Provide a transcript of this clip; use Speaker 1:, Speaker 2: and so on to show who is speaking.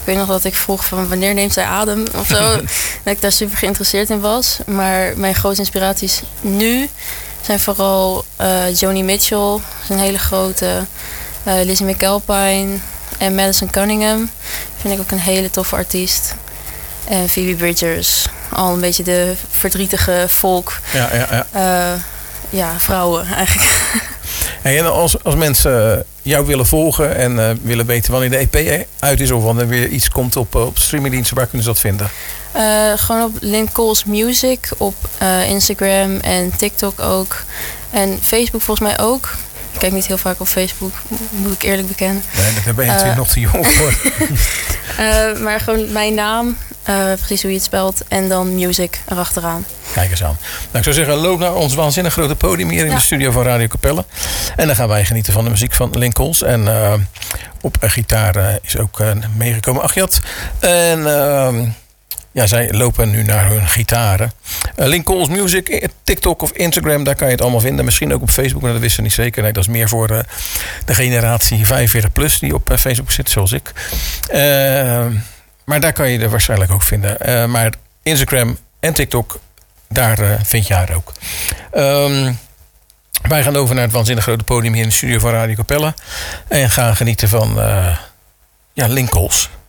Speaker 1: weet nog dat ik vroeg van wanneer neemt zij adem of zo. Dat ik daar super geïnteresseerd in was. Maar mijn grote inspiraties nu zijn vooral Joni Mitchell, een hele grote. Lizzie McAlpine en Madison Cunningham vind ik ook een hele toffe artiest. En Phoebe Bridgers, al een beetje de verdrietige folk. Vrouwen eigenlijk.
Speaker 2: Hey, en als mensen jou willen volgen en willen weten wanneer de EP uit is of wanneer weer iets komt op streamingdiensten, waar kunnen ze dat vinden?
Speaker 1: Gewoon op Lynn Coles Music, op Instagram en TikTok ook. En Facebook volgens mij ook. Ik kijk niet heel vaak op Facebook, moet ik eerlijk bekennen.
Speaker 2: Nee, daar ben je natuurlijk nog te jong voor.
Speaker 1: Maar gewoon mijn naam, precies hoe je het spelt. En dan music erachteraan.
Speaker 2: Kijk eens aan. Nou, ik zou zeggen, loop naar ons waanzinnig grote podium hier in de studio van Radio Capelle. En dan gaan wij genieten van de muziek van Lynn Coles. En op gitaar is ook meegekomen Agiat. En zij lopen nu naar hun gitaren. Lynn Coles Music, TikTok of Instagram, daar kan je het allemaal vinden. Misschien ook op Facebook, maar dat wisten we niet zeker. Nee, dat is meer voor de generatie 45 plus die op Facebook zit, zoals ik. Maar daar kan je er waarschijnlijk ook vinden. Maar Instagram en TikTok, daar vind je haar ook. Wij gaan over naar het waanzinnig grote podium hier in de studio van Radio Capelle. En gaan genieten van Lynn Coles.